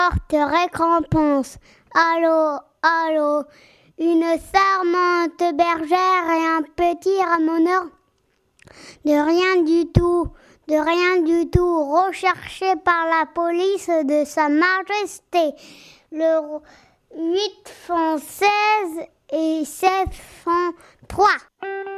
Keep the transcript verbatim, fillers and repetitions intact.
Forte récompense. Allô, allô, une charmante bergère et un petit ramoneur. De rien du tout, de rien du tout, recherché par la police de Sa Majesté. Le huit francs seize et sept francs trois.